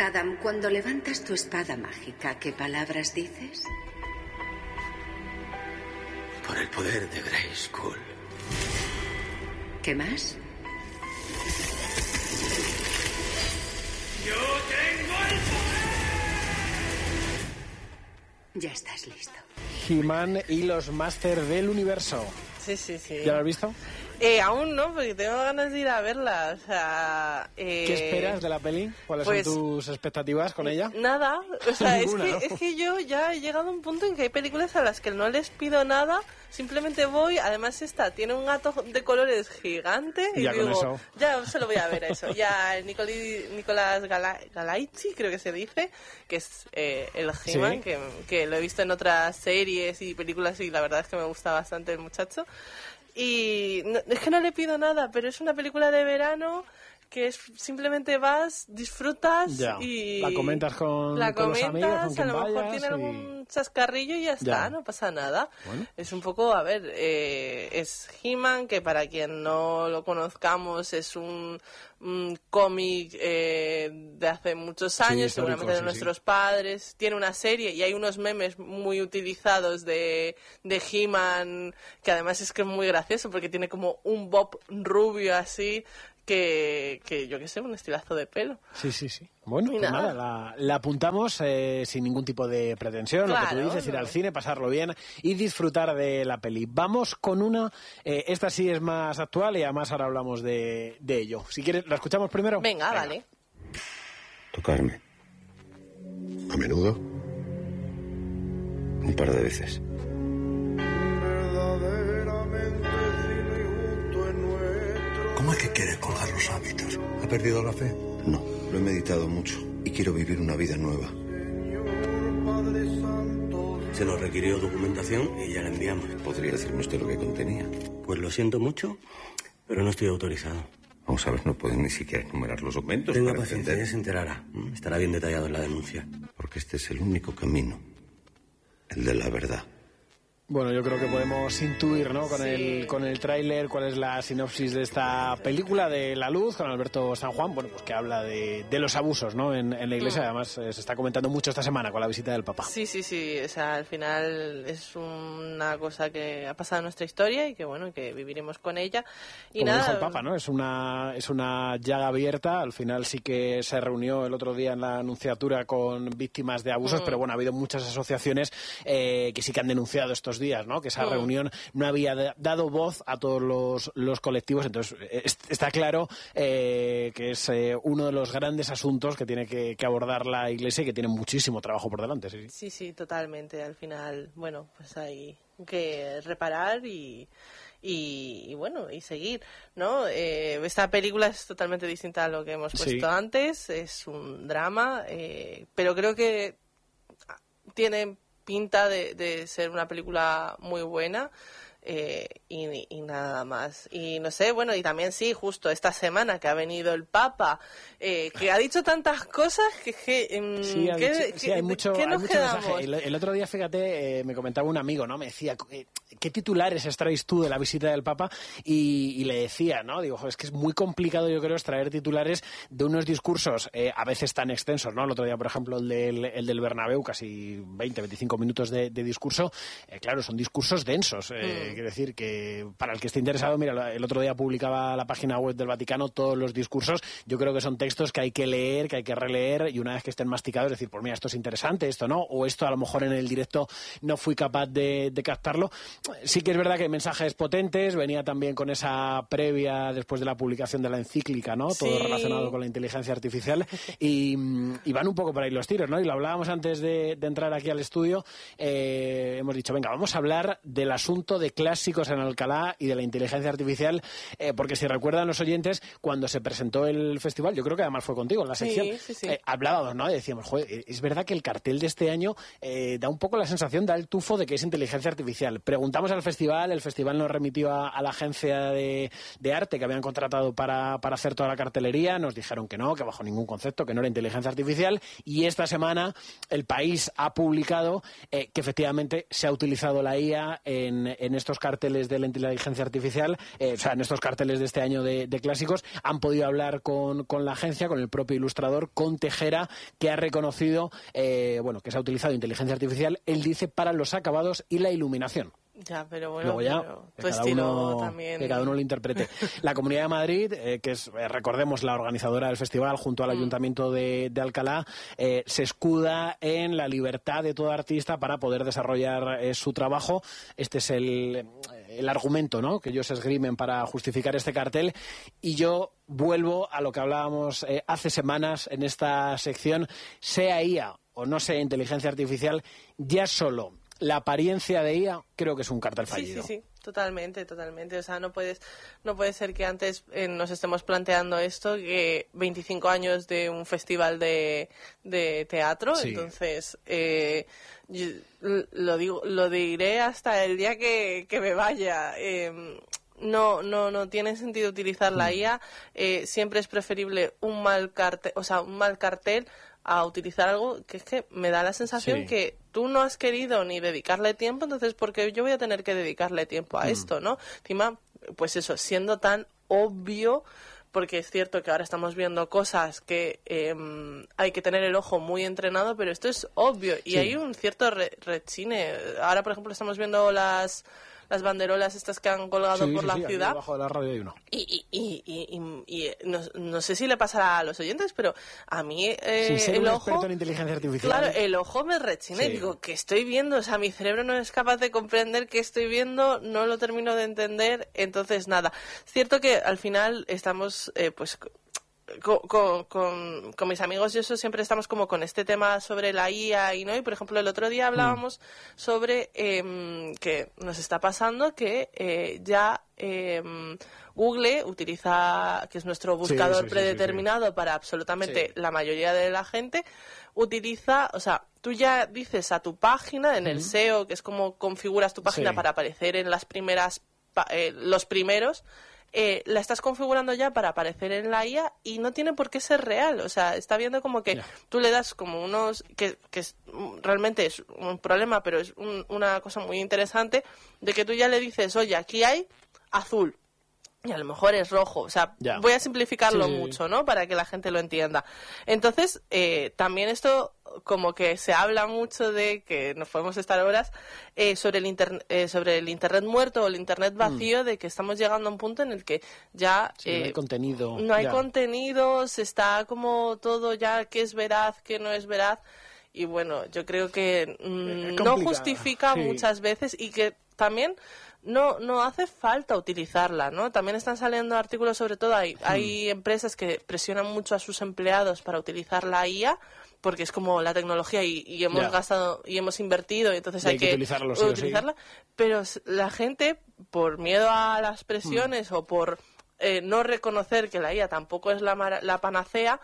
Adam, cuando levantas tu espada mágica, ¿qué palabras dices? Por el poder de Grayskull. ¿Qué más? ¡Yo tengo el poder! Ya estás listo. He-Man y los Masters del Universo. Sí, sí, sí. ¿Ya lo has visto? Aún no, porque tengo ganas de ir a verla. O sea, ¿qué esperas de la peli? ¿Cuáles son tus expectativas con ella? Nada. O sea, Ninguna, ¿no? es que yo ya he llegado a un punto en que hay películas a las que no les pido nada, simplemente voy. Además, esta tiene un gato de colores gigante. Y ya digo, con eso. ya se lo voy a ver a eso. Ya Nicolás Galaichi, creo que se dice, que es el He-Man, ¿Sí? que lo he visto en otras series y películas y la verdad es que me gusta bastante el muchacho. Y no, es que no le pido nada, pero es una película de verano que es simplemente vas, disfrutas Ya. y... La comentas con los amigos, con quien a lo mejor vayas tiene y... algún chascarrillo y ya está, no pasa nada. Bueno. Es un poco, a ver, es He-Man, que para quien no lo conozcamos es un cómic de hace muchos años, Sí, seguramente de nuestros padres. Tiene una serie y hay unos memes muy utilizados de He-Man, que además es que es muy gracioso porque tiene como un bob rubio así, que yo qué sé, un estilazo de pelo. Sí, sí, sí. Bueno, Y pues nada. nada, la apuntamos sin ningún tipo de pretensión, lo que Claro, tú dices, ir no. al cine, pasarlo bien y disfrutar de la peli. Vamos con una, esta sí es más actual y además ahora hablamos de ello. Si quieres, ¿la escuchamos primero? Venga, vale. Tocarme. A menudo. Un par de veces. ¿Cómo es que quiere colgar los hábitos? ¿Ha perdido la fe? No, lo he meditado mucho y quiero vivir una vida nueva. Se nos requirió documentación y ya la enviamos. ¿Podría decirme usted lo que contenía? Pues lo siento mucho, pero no estoy autorizado. Vamos a ver, no pueden ni siquiera enumerar los documentos. Tenga para paciencia, entender. ya se enterará. Estará bien detallado en la denuncia. Porque este es el único camino. El de la verdad. Bueno, yo creo que podemos intuir, ¿no? Sí. Con el tráiler, cuál es la sinopsis de esta película de La Luz, con Alberto San Juan, bueno, pues que habla de los abusos, ¿no? En la iglesia, además se está comentando mucho esta semana con la visita del Papa. Sí, sí, sí, o sea, al final es una cosa que ha pasado en nuestra historia y que, bueno, que viviremos con ella. Y Como nada, dijo el Papa, ¿no? Es una llaga abierta. Al final sí que se reunió el otro día en la Anunciatura con víctimas de abusos, pero bueno, ha habido muchas asociaciones que sí que han denunciado estos días, ¿no? Que esa reunión no había dado voz a todos los colectivos. Entonces, está claro que es uno de los grandes asuntos que tiene que abordar la Iglesia y que tiene muchísimo trabajo por delante. Sí, sí. sí, sí, totalmente. Al final, bueno, pues hay que reparar y bueno, y seguir, ¿no? Esta película es totalmente distinta a lo que hemos puesto antes. Es un drama, pero creo que tiene pinta de ser una película muy buena. Y nada más. Y no sé, bueno, y también sí, justo esta semana que ha venido el Papa, que ha dicho tantas cosas que hay mucho nos quedamos? mensaje. El otro día, fíjate, me comentaba un amigo, ¿no? Me decía, ¿qué titulares extraes tú de la visita del Papa? Y le decía, ¿no? Digo, es que es muy complicado, yo creo, extraer titulares de unos discursos a veces tan extensos, ¿no? El otro día, por ejemplo, el del Bernabéu, casi 20-25 minutos de discurso. Claro, son discursos densos. Quiero decir que para el que esté interesado, mira, el otro día publicaba la página web del Vaticano todos los discursos. Yo creo que son textos que hay que leer, que hay que releer, y una vez que estén masticados, decir, pues mira, esto es interesante, esto no, o esto a lo mejor en el directo no fui capaz de captarlo. Sí que es verdad que hay mensajes potentes, venía también con esa previa después de la publicación de la encíclica, ¿no? Todo relacionado con la inteligencia artificial, y van un poco por ahí los tiros, ¿no? Y lo hablábamos antes de entrar aquí al estudio, hemos dicho, venga, vamos a hablar del asunto de clásicos en Alcalá y de la inteligencia artificial, porque si recuerdan los oyentes, cuando se presentó el festival, yo creo que además fue contigo en la sección, hablábamos, ¿no? Y decíamos, joder, es verdad que el cartel de este año da un poco la sensación, da el tufo de que es inteligencia artificial. Preguntamos al festival, el festival nos remitió a la agencia de arte que habían contratado para hacer toda la cartelería, nos dijeron que no, que bajo ningún concepto, que no era inteligencia artificial, y esta semana El País ha publicado que efectivamente se ha utilizado la IA en estos estos carteles de la inteligencia artificial, en estos carteles de este año de clásicos, han podido hablar con la agencia, con el propio ilustrador, con Tejera, que ha reconocido que se ha utilizado inteligencia artificial, él dice, para los acabados y la iluminación. Ya, pero bueno, que cada uno lo interprete. La Comunidad de Madrid, que es, recordemos, la organizadora del festival junto al Ayuntamiento de Alcalá, se escuda en la libertad de todo artista para poder desarrollar su trabajo. Este es el argumento, ¿no?, que ellos esgrimen para justificar este cartel. Y yo vuelvo a lo que hablábamos hace semanas en esta sección, sea IA o no sea inteligencia artificial, ya solo la apariencia de IA creo que es un cartel fallido. Sí, totalmente. O sea, no puede ser que antes nos estemos planteando esto, que 25 años de un festival de teatro, sí. Entonces yo lo diré hasta el día que me vaya. No tiene sentido utilizar la IA. Siempre es preferible un mal cartel a utilizar algo que es que me da la sensación que tú no has querido ni dedicarle tiempo, entonces porque yo voy a tener que dedicarle tiempo a esto, ¿no? Encima, pues eso, siendo tan obvio, porque es cierto que ahora estamos viendo cosas que hay que tener el ojo muy entrenado, pero esto es obvio y hay un cierto rechine. Ahora, por ejemplo, estamos viendo las banderolas estas que han colgado por la ciudad. Aquí debajo de la radio hay uno. Y no sé si le pasará a los oyentes, pero a mí sin ser el un ojo, experto en inteligencia artificial. Claro, el ojo me rechina y digo, ¿qué estoy viendo? O sea, mi cerebro no es capaz de comprender qué estoy viendo, no lo termino de entender, entonces nada. Es cierto que al final estamos, con mis amigos y eso siempre estamos como con este tema sobre la IA y por ejemplo el otro día hablábamos sobre que nos está pasando que ya Google utiliza, que es nuestro buscador predeterminado para absolutamente la mayoría de la gente, utiliza, o sea, tú ya dices a tu página en el SEO, que es como configuras tu página para aparecer en las primeras los primeros, la estás configurando ya para aparecer en la IA y no tiene por qué ser real. O sea, está viendo como que tú le das como unos... que realmente es un problema, pero es una cosa muy interesante, de que tú ya le dices, oye, aquí hay azul. Y a lo mejor es rojo. O sea, voy a simplificarlo mucho, ¿no?, para que la gente lo entienda. Entonces, también esto como que se habla mucho de que nos podemos estar horas sobre el internet muerto o el internet vacío, de que estamos llegando a un punto en el que ya no hay contenido. No hay contenido, se está como todo ya qué es veraz, qué no es veraz. Y bueno, yo creo que no justifica muchas veces y que también no hace falta utilizarla, ¿no? También están saliendo artículos, sobre todo hay empresas que presionan mucho a sus empleados para utilizar la IA, porque es como la tecnología y hemos gastado y hemos invertido, y entonces hay que utilizarla. Pero la gente, por miedo a las presiones o por no reconocer que la IA tampoco es la panacea,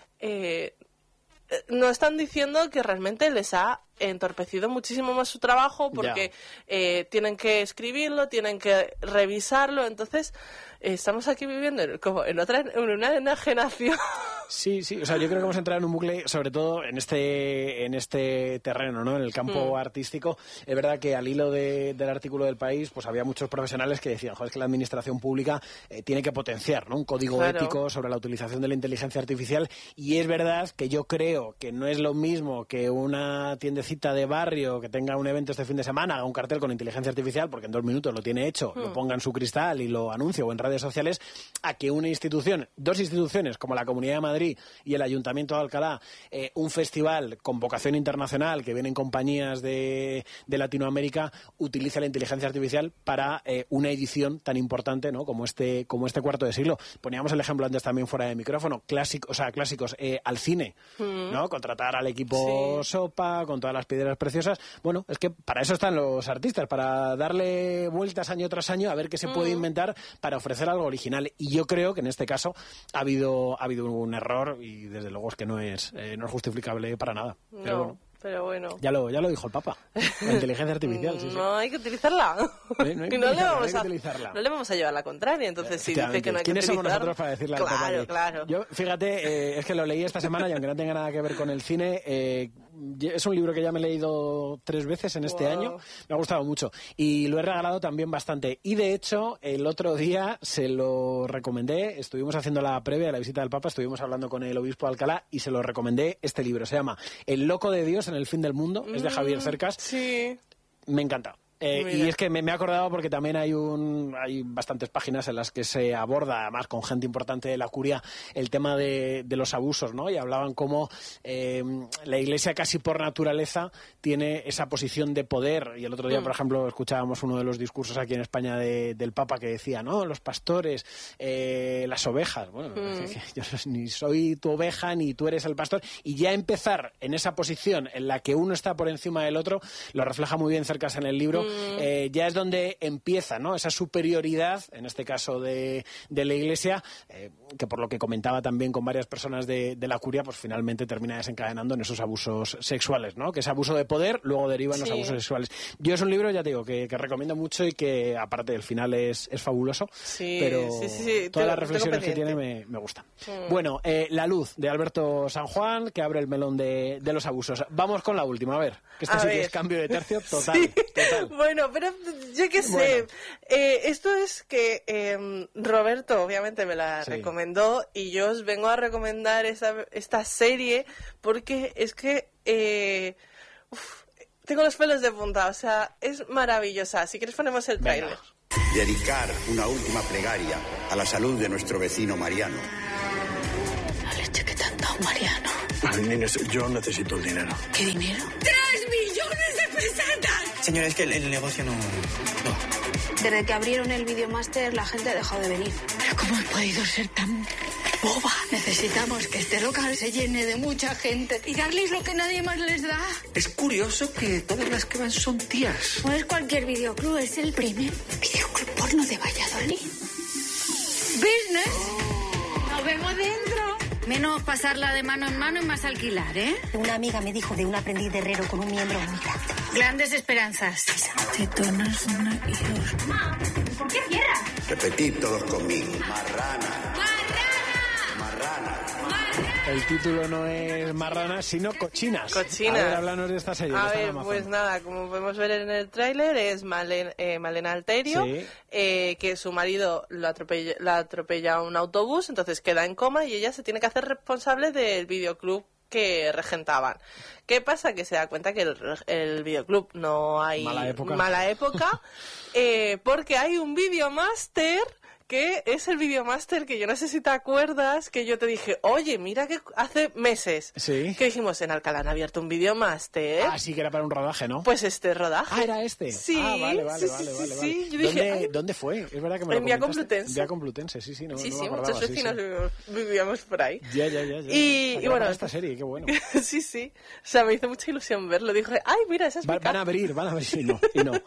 no están diciendo que realmente les ha entorpecido muchísimo más su trabajo, porque tienen que escribirlo, tienen que revisarlo. Entonces estamos aquí viviendo en una enajenación. Sí, o sea, yo creo que hemos entrado en un bucle, sobre todo en este terreno, ¿no?, en el campo artístico. Es verdad que al hilo del artículo del País, pues había muchos profesionales que decían, joder, es que la administración pública tiene que potenciar, ¿no?, un código ético sobre la utilización de la inteligencia artificial. Y es verdad que yo creo que no es lo mismo que una tiendecita de barrio que tenga un evento este fin de semana, haga un cartel con inteligencia artificial, porque en 2 minutos lo tiene hecho, lo ponga en su cristal y lo anuncie o en redes sociales, a que una institución, 2 instituciones como la Comunidad de Madrid y el Ayuntamiento de Alcalá, un festival con vocación internacional, que vienen compañías de Latinoamérica, utilice la inteligencia artificial para una edición tan importante, ¿no?, como este cuarto de siglo. Poníamos el ejemplo antes también fuera de micrófono, clásicos al cine, ¿no?, contratar al equipo Sopa con todas las piedras preciosas. Bueno, es que para eso están los artistas, para darle vueltas año tras año a ver qué se puede inventar para ofrecer algo original. Y yo creo que en este caso ha habido un error, y desde luego es que no es justificable para nada. Pero bueno. Pero bueno. Ya lo dijo el Papa. La inteligencia artificial, sí. No hay que utilizarla. No hay que utilizarla. No le vamos a llevar la contraria. Entonces, si dice que no hay que utilizarla... ¿Quiénes somos nosotros para decirle al Papa? Claro. Yo, fíjate, es que lo leí esta semana y aunque no tenga nada que ver con el cine, es un libro que ya me he leído 3 veces en este año. Me ha gustado mucho. Y lo he regalado también bastante. Y de hecho, el otro día se lo recomendé. Estuvimos haciendo la previa de la visita del Papa, estuvimos hablando con el obispo de Alcalá y se lo recomendé este libro. Se llama El loco de Dios en el fin del mundo. Es de Javier Cercas. Sí. Me encanta. Y es que me he acordado porque también hay bastantes páginas en las que se aborda, además con gente importante de la curia, el tema de los abusos, ¿no? Y hablaban cómo la Iglesia casi por naturaleza tiene esa posición de poder. Y el otro día, por ejemplo, escuchábamos uno de los discursos aquí en España del Papa que decía, no, los pastores, las ovejas. Bueno, yo ni soy tu oveja ni tú eres el pastor. Y ya empezar en esa posición en la que uno está por encima del otro, lo refleja muy bien Cercas en el libro. Ya es donde empieza, ¿no? Esa superioridad, en este caso de la Iglesia, que por lo que comentaba también con varias personas de la curia, pues finalmente termina desencadenando en esos abusos sexuales, ¿no? Que ese abuso de poder luego deriva en los abusos sexuales. Yo es un libro, ya te digo, que recomiendo mucho y que aparte del final es fabuloso, pero todas las reflexiones que tiene me gustan. Bueno, La luz, de Alberto San Juan, que abre el melón de los abusos. Vamos con la última, a ver, que esta sí que es cambio de tercio total. Bueno, pero yo qué sé. Esto es que Roberto obviamente me la recomendó y yo os vengo a recomendar esta serie porque es que tengo los pelos de punta, o sea, es maravillosa. Si quieres ponemos el tráiler. Dedicar una última plegaria a la salud de nuestro vecino Mariano. La leche que te han dado, Mariano. Inés, yo necesito el dinero. ¿Qué dinero? ¡3 millones de pesetas! Señora, es que el negocio no... Desde que abrieron el Videomaster la gente ha dejado de venir. ¿Pero cómo he podido ser tan boba? Necesitamos que este local se llene de mucha gente y darles lo que nadie más les da. Es curioso que todas las que van son tías. No es cualquier videoclub, es el primer videoclub porno de Valladolid. ¿Business? Nos vemos dentro. Menos pasarla de mano en mano y más alquilar, ¿eh? Una amiga me dijo de un aprendiz de herrero con un miembro muy grande. Grandes esperanzas. Tetonas, una y dos. ¿Por qué cierra? Repetid todos conmigo. Marrana. El título no es Marrana, sino Cochinas. A ver, háblanos de esta serie. A ver, pues nada, como podemos ver en el tráiler, es Malena Alterio, que su marido la atropella a un autobús, entonces queda en coma y ella se tiene que hacer responsable del videoclub que regentaban. ¿Qué pasa? Que se da cuenta que el videoclub no hay mala época porque hay un Videomaster que es el Videomaster que yo no sé si te acuerdas que yo te dije, oye, mira que hace meses que dijimos en Alcalá han abierto un Videomaster. Ah, sí, que era para un rodaje, ¿no? Pues este rodaje. Ah, era este. Sí. Ah, vale. Sí. Yo dije, ¿Dónde fue? Es verdad que me lo en Vía Complutense. Vía Complutense, sí, no me acordaba, muchos vecinos vivíamos por ahí. Ya. Y bueno, esta serie, qué bueno. sí. O sea, me hizo mucha ilusión verlo. Dije, ay, mira, esa es mi van a abrir, y no.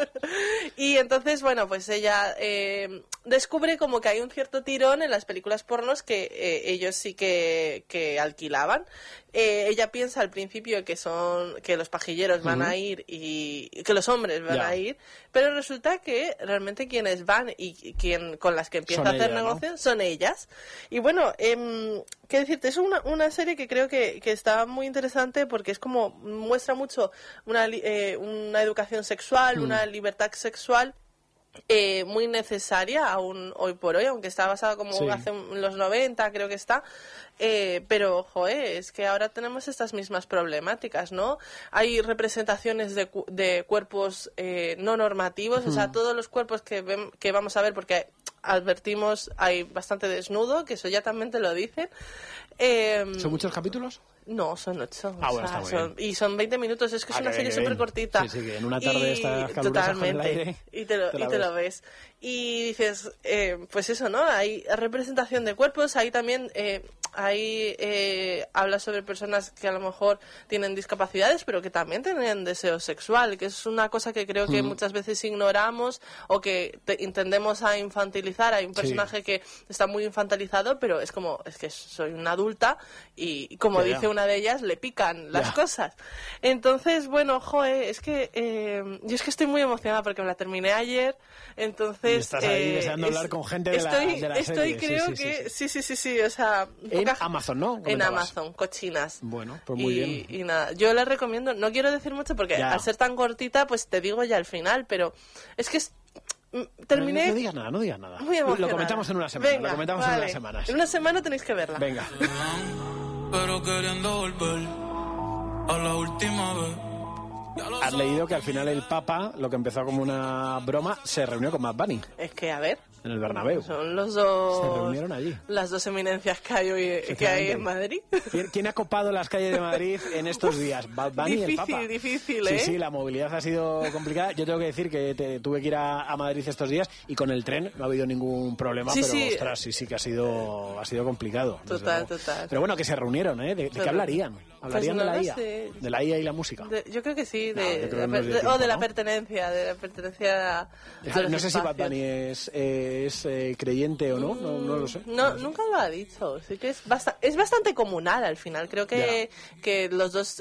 Y entonces, bueno, pues ella descubre como que hay un cierto tirón en las películas pornos que ellos sí que alquilaban. Ella piensa al principio que los pajilleros van a ir y que los hombres van a ir, pero resulta que realmente quienes van y con las que empieza a hacer negocio son ellas. Y bueno, qué decirte, es una serie que creo que está muy interesante porque es como muestra mucho una educación sexual, una libertad sexual muy necesaria aún hoy por hoy, aunque está basada como hace los 90, creo que está, pero es que ahora tenemos estas mismas problemáticas, ¿no? Hay representaciones de cuerpos no normativos, o sea, todos los cuerpos que vamos a ver, porque advertimos, hay bastante desnudo, que eso ya también te lo dicen. ¿Son muchos capítulos? No, son 8. Ah, bueno, está muy bien. Y son 20 minutos, es que es una serie súper cortita. Sí, que en una tarde estas calurosas con el aire, y te lo ves. Y dices, pues eso, ¿no? Hay representación de cuerpos, hay también ahí habla sobre personas que a lo mejor tienen discapacidades, pero que también tienen deseo sexual, que es una cosa que creo que muchas veces ignoramos o que tendemos a infantilizar. Hay un personaje que está muy infantilizado, pero es como, es que soy una adulta y como dice una de ellas, le pican las cosas. Entonces, bueno, es que yo es que estoy muy emocionada porque me la terminé ayer, entonces... Y estás ahí deseando hablar con gente de la serie. Creo que sí, o sea... En Amazon, ¿no? En Amazon, cochinas. Bueno, pues muy bien. Y nada, yo les recomiendo, no quiero decir mucho porque al ser tan cortita, pues te digo ya al final, pero es que terminé... No digas nada. Muy emocionada. Lo comentamos en una semana. Venga, en unas semanas. En una semana tenéis que verla. Venga. Pero queriendo volver a la última vez. Has leído que al final el Papa, lo que empezó como una broma, se reunió con Bad Bunny. Es que, a ver... En el Bernabéu. Son los dos... Se reunieron allí. Las dos eminencias que hay en Madrid. ¿Quién ha copado las calles de Madrid en estos días? Bad Bunny y el Papa. Difícil, ¿eh? Sí, la movilidad ha sido complicada. Yo tengo que decir que tuve que ir a Madrid estos días y con el tren no ha habido ningún problema, ostras, sí que ha sido complicado. Total. Pero bueno, que se reunieron, ¿eh? ¿De qué hablarían? ¿Hablarían pues de la IA? Sé. ¿De la IA y la música? Yo creo que sí, de la pertenencia, no sé si Bad Bunny es creyente o no lo sé. No, nunca lo ha dicho. Sí que es bastante comunal al final. Creo que los dos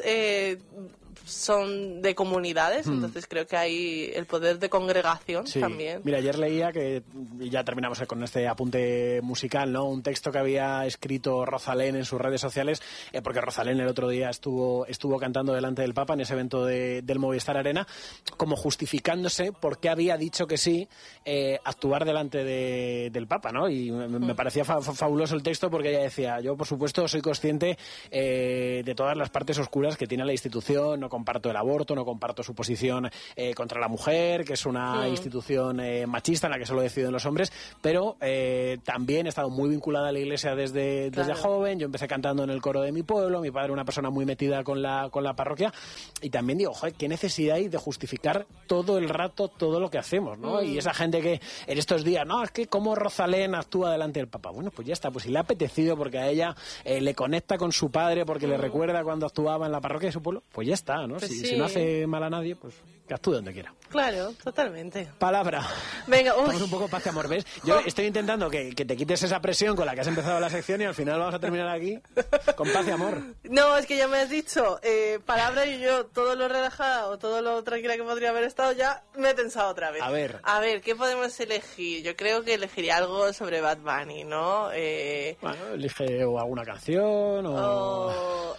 son de comunidades, entonces creo que hay el poder de congregación también. Mira, ayer leía que, y ya terminamos con este apunte musical, ¿no? Un texto que había escrito Rosalén en sus redes sociales, porque Rosalén el otro día estuvo cantando delante del Papa en ese evento del Movistar Arena, como justificándose por qué había dicho que sí actuar delante del Papa, ¿no? Y me parecía fabuloso el texto porque ella decía, yo por supuesto soy consciente de todas las partes oscuras que tiene la institución, no comparto el aborto, no comparto su posición contra la mujer, que es una institución machista en la que solo deciden los hombres, pero también he estado muy vinculada a la Iglesia desde joven. Yo empecé cantando en el coro de mi pueblo, mi padre era una persona muy metida con la parroquia, y también digo, qué necesidad hay de justificar todo el rato todo lo que hacemos, ¿no? Y esa gente que en estos días, no, es que cómo Rosalén actúa delante del Papa. Bueno, pues ya está, pues si le ha apetecido porque a ella le conecta con su padre, porque le recuerda cuando actuaba en la parroquia de su pueblo, pues ya está, ¿no? Pues si no hace mal a nadie, pues que actúe donde quiera. Claro, totalmente. Palabra. Venga, Estamos un poco paz y amor, ¿ves? Yo estoy intentando que te quites esa presión con la que has empezado la sección y al final vamos a terminar aquí con paz y amor. No, es que ya me has dicho palabra y yo todo lo relajada o todo lo tranquila que podría haber estado ya me he pensado otra vez. A ver, ¿qué podemos elegir? Yo creo que elegiría algo sobre Bad Bunny, ¿no? Bueno, elige o alguna canción o...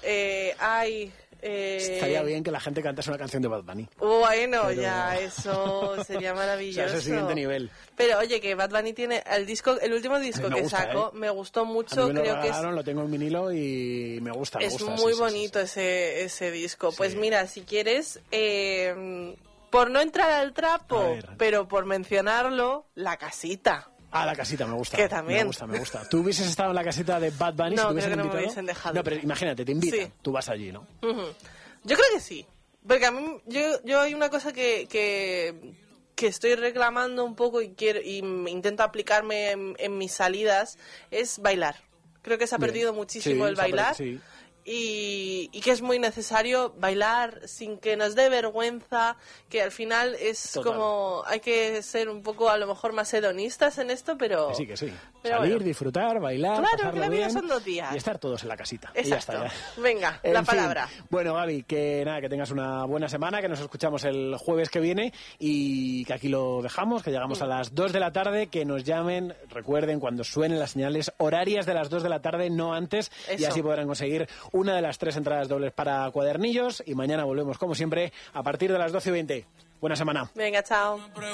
Estaría bien que la gente cantase una canción de Bad Bunny. Bueno, pero... ya, eso sería maravilloso. O sea, es el siguiente nivel. Pero oye, que Bad Bunny tiene el último disco que sacó, me gustó mucho. A mí me lo regalaron, lo tengo en vinilo y me gusta. Es muy bonito ese disco. Pues mira, si quieres, por no entrar al trapo, pero por mencionarlo, La Casita. La casita, me gusta. Que también. Me gusta. ¿Tú hubieses estado en la casita de Bad Bunny? No, si te hubiesen creo que no invitado? me hubiesen dejado. No, pero imagínate, te invitan, sí. Tú vas allí, ¿no? Yo creo que sí. Porque a mí, yo hay una cosa que estoy reclamando un poco y intento aplicarme en mis salidas, es bailar. Creo que se ha perdido muchísimo el bailar. Y que es muy necesario bailar sin que nos dé vergüenza, que al final es como hay que ser un poco a lo mejor más hedonistas en esto, pero... Que sí. Salir, disfrutar, bailar, claro, que la vida son 2 días. Y estar todos en la casita. Exacto. Y ya está, ya. Venga, la palabra. Bueno, Gaby, que tengas una buena semana, que nos escuchamos el jueves que viene y que aquí lo dejamos, que llegamos a las 2 de la tarde, que nos llamen, recuerden, cuando suenen las señales horarias de las 2 de la tarde, no antes, y así podrán conseguir una de las 3 entradas dobles para Cuadernillos y mañana volvemos como siempre a partir de las 12:20. Buena semana. Venga, chao.